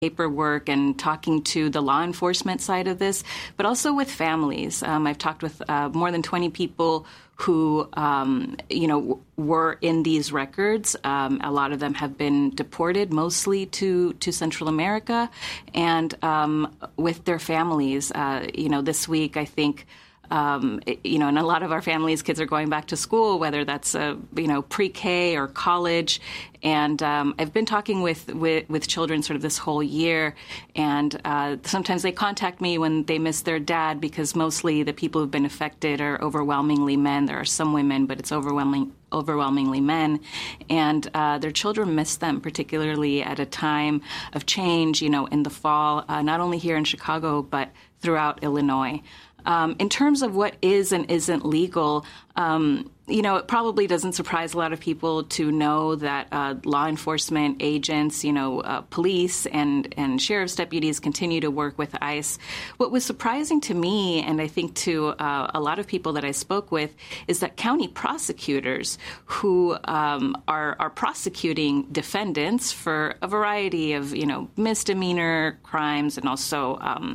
paperwork and talking to the law enforcement side of this, but also with families. I've talked with more than 20 people who, were in these records. A lot of them have been deported, mostly to Central America, and with their families. This week, I think, and a lot of our families' kids are going back to school, whether that's pre-K or college. And I've been talking with children sort of this whole year, and sometimes they contact me when they miss their dad, because mostly the people who've been affected are overwhelmingly men. There are some women, but it's overwhelmingly men, and their children miss them, particularly at a time of change, in the fall, not only here in Chicago, but throughout Illinois. In terms of what is and isn't legal, it probably doesn't surprise a lot of people to know that law enforcement agents, police and sheriff's deputies continue to work with ICE. What was surprising to me, and I think to a lot of people that I spoke with, is that county prosecutors who are prosecuting defendants for a variety of, misdemeanor crimes and also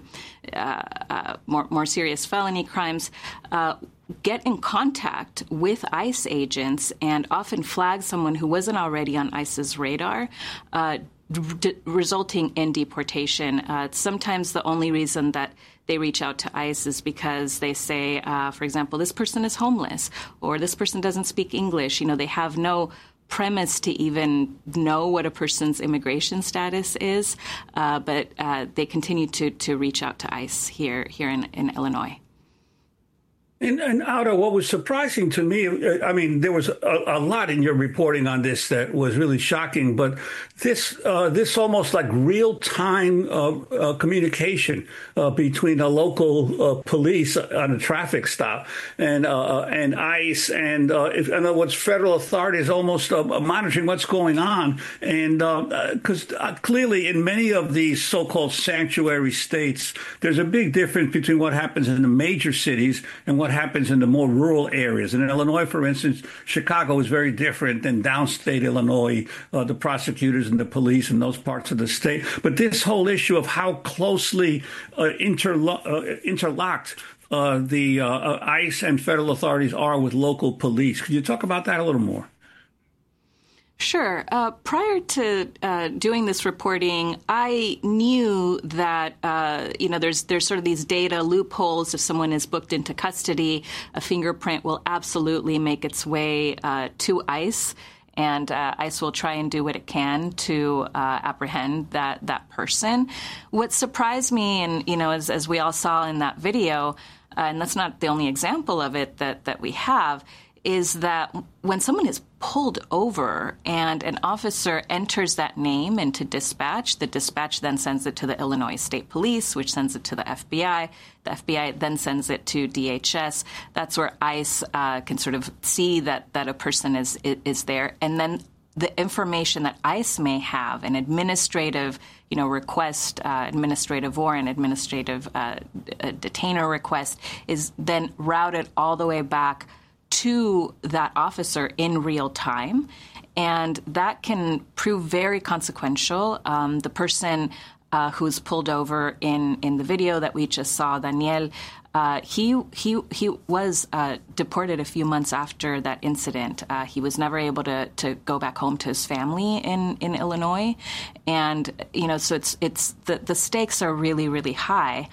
more serious felony crimes, get in contact with ICE agents and often flag someone who wasn't already on ICE's radar, resulting in deportation. Sometimes the only reason that they reach out to ICE is because they say, for example, this person is homeless or this person doesn't speak English. They have no premise to even know what a person's immigration status is, but they continue to reach out to ICE here in Illinois. And Auto, what was surprising to me, there was a lot in your reporting on this that was really shocking, but this almost like real-time communication between a local police on a traffic stop and ICE, and in other words, federal authorities almost monitoring what's going on. And because clearly in many of these so-called sanctuary states, there's a big difference between what happens in the major cities and what happens in the more rural areas. And in Illinois, for instance, Chicago is very different than downstate Illinois, the prosecutors and the police in those parts of the state. But this whole issue of how closely interlocked the ICE and federal authorities are with local police. Could you talk about that a little more? Sure. Prior to doing this reporting, I knew that, there's sort of these data loopholes. If someone is booked into custody, a fingerprint will absolutely make its way to ICE, and ICE will try and do what it can to apprehend that person. What surprised me, and, as we all saw in that video, and that's not the only example of it that we have, is that when someone is pulled over and an officer enters that name into dispatch, the dispatch then sends it to the Illinois State Police, which sends it to the FBI. The FBI then sends it to DHS. That's where ICE can sort of see that a person is there. And then the information that ICE may have, an administrative request, administrative or an administrative detainer request, is then routed all the way back to that officer in real time, and that can prove very consequential. The person who's pulled over in the video that we just saw, Daniel, he was deported a few months after that incident. He was never able to go back home to his family in Illinois, and so it's the stakes are really, really high.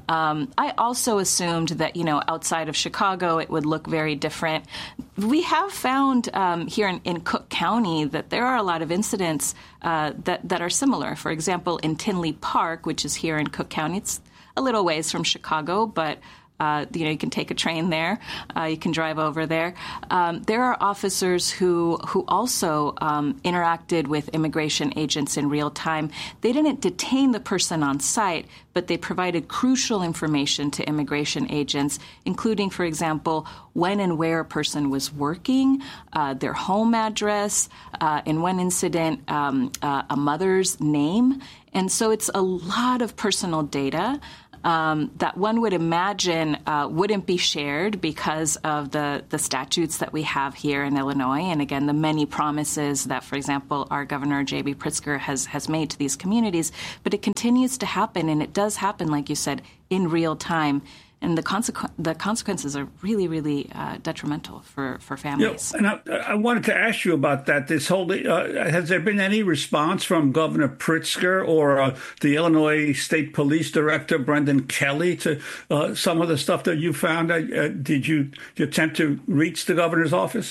I also assumed that outside of Chicago it would look very different. We have found here in Cook County that there are a lot of incidents that are similar. For example, in Tinley Park, which is here in Cook County, it's a little ways from Chicago, but you can take a train there. You can drive over there. There are officers who also interacted with immigration agents in real time. They didn't detain the person on site, but they provided crucial information to immigration agents, including, for example, when and where a person was working, their home address, in one incident, a mother's name. And so it's a lot of personal data. that one would imagine wouldn't be shared because of the statutes that we have here in Illinois. And again, the many promises that, for example, our Governor J.B. Pritzker has made to these communities. But it continues to happen, and it does happen, like you said, in real time. And the consequences are really, really detrimental for families. Yeah, and I wanted to ask you about that. This whole has there been any response from Governor Pritzker or the Illinois State Police Director Brendan Kelly to some of the stuff that you found? Did you attempt to reach the governor's office?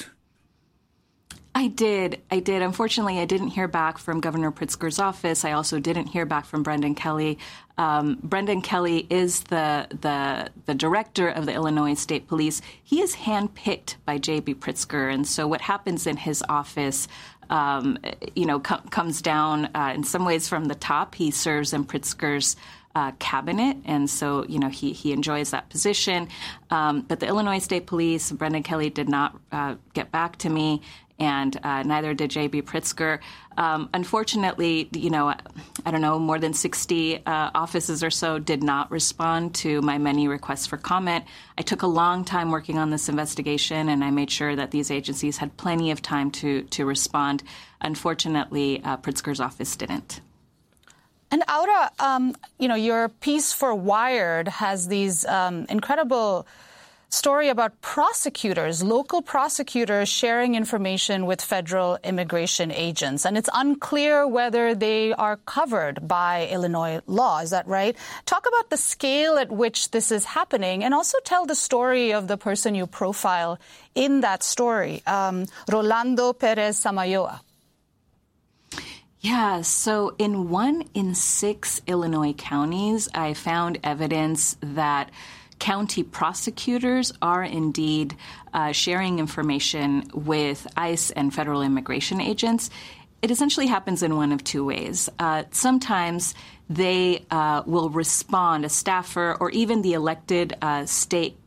I did. Unfortunately, I didn't hear back from Governor Pritzker's office. I also didn't hear back from Brendan Kelly. Brendan Kelly is the director of the Illinois State Police. He is handpicked by J.B. Pritzker, and so what happens in his office, comes down in some ways from the top. He serves in Pritzker's cabinet, and so he enjoys that position. But the Illinois State Police, Brendan Kelly did not get back to me. And neither did J.B. Pritzker. Unfortunately, I don't know, more than 60 offices or so did not respond to my many requests for comment. I took a long time working on this investigation, and I made sure that these agencies had plenty of time to respond. Unfortunately, Pritzker's office didn't. And Aura, your piece for Wired has these incredible story about prosecutors, local prosecutors sharing information with federal immigration agents. And it's unclear whether they are covered by Illinois law. Is that right? Talk about the scale at which this is happening, and also tell the story of the person you profile in that story, Rolando Perez Samayoa. Yeah, so in 1 in 6 Illinois counties, I found evidence that county prosecutors are indeed sharing information with ICE and federal immigration agents. It essentially happens in one of two ways. Sometimes they will respond, a staffer or even the elected state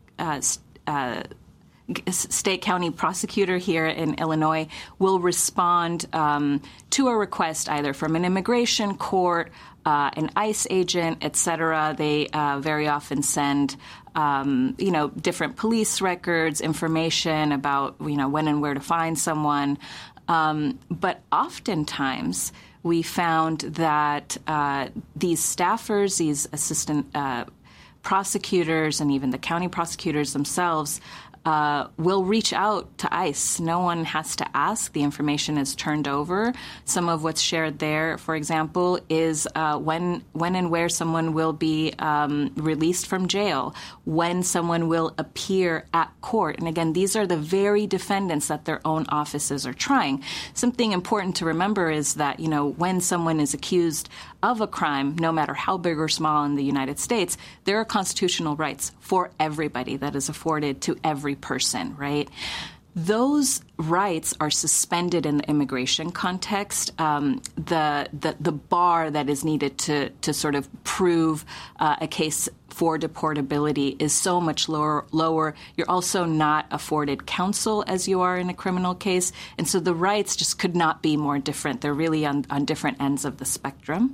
county prosecutor here in Illinois will respond to a request either from an immigration court, an ICE agent, et cetera. They very often send, different police records, information about, when and where to find someone. But oftentimes we found that these staffers, these assistant prosecutors, and even the county prosecutors themselves will reach out to ICE. No one has to ask. The information is turned over. Some of what's shared there, for example, is when and where someone will be released from jail, when someone will appear at court. And again, these are the very defendants that their own offices are trying. Something important to remember is that, when someone is accused of a crime, no matter how big or small in the United States, there are constitutional rights for everybody that is afforded to every person, right? Those rights are suspended in the immigration context. The bar that is needed to sort of prove a case for deportability is so much lower. You're also not afforded counsel as you are in a criminal case. And so the rights just could not be more different. They're really on different ends of the spectrum.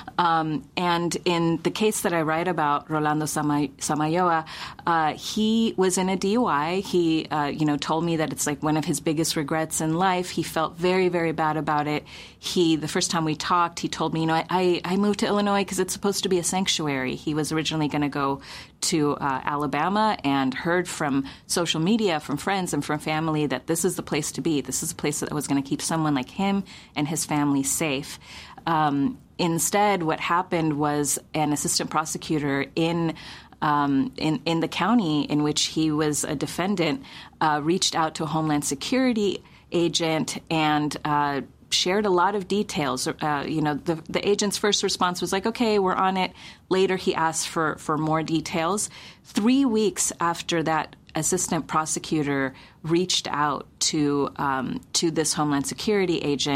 And in the case that I write about, Rolando Samayoa, he was in a DUI. He, told me that it's like one of his biggest regrets in life. He felt very, very bad about it. The first time we talked, he told me, I moved to Illinois because it's supposed to be a sanctuary. He was originally going to go to Alabama and heard from social media, from friends and from family that this is the place to be. This is a place that was going to keep someone like him and his family safe. Instead, what happened was an assistant prosecutor in the county in which he was a defendant reached out to a Homeland Security agent and shared a lot of details. The agent's first response was like, okay, we're on it. Later, he asked for more details. 3 weeks after that assistant prosecutor reached out to this Homeland Security agent,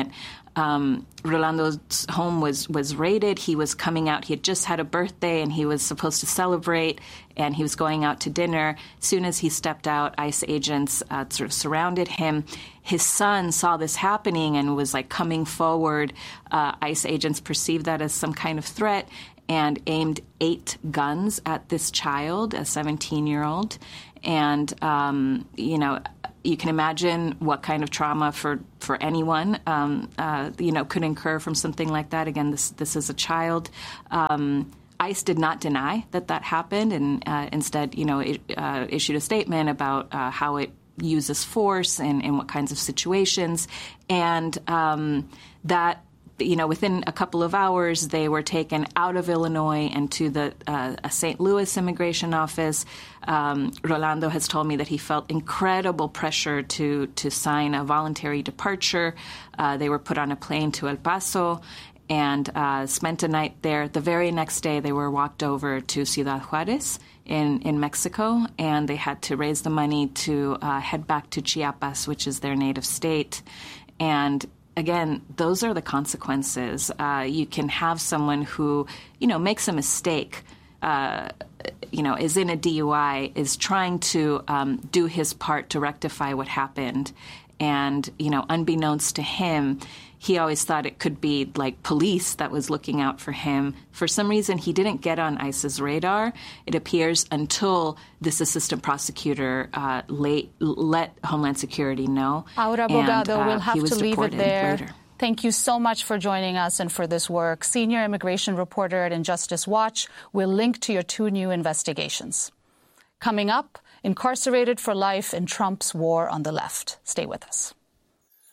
Rolando's home was raided. He was coming out. He had just had a birthday, and he was supposed to celebrate, and he was going out to dinner. As soon as he stepped out, ICE agents sort of surrounded him. His son saw this happening and was like coming forward. ICE agents perceived that as some kind of threat and aimed 8 guns at this child, a 17-year-old. And, you can imagine what kind of trauma for anyone, could incur from something like that. Again, this is a child. ICE did not deny that happened, and instead, it issued a statement about how it uses force and in what kinds of situations, and that. Within a couple of hours, they were taken out of Illinois and to the St. Louis immigration office. Rolando has told me that he felt incredible pressure to sign a voluntary departure. They were put on a plane to El Paso and spent a night there. The very next day, they were walked over to Ciudad Juárez in Mexico, and they had to raise the money to head back to Chiapas, which is their native state. And again, those are the consequences. You can have someone who, makes a mistake, is in a DUI, is trying to do his part to rectify what happened. And, unbeknownst to him, he always thought it could be like police that was looking out for him. For some reason, he didn't get on ICE's radar, it appears, until this assistant prosecutor let Homeland Security know. Aura Bogado, we'll have to leave it there. Later. Thank you so much for joining us and for this work. Senior immigration reporter at Injustice Watch. We'll link to your 2 new investigations. Coming up, incarcerated for life in Trump's war on the left. Stay with us.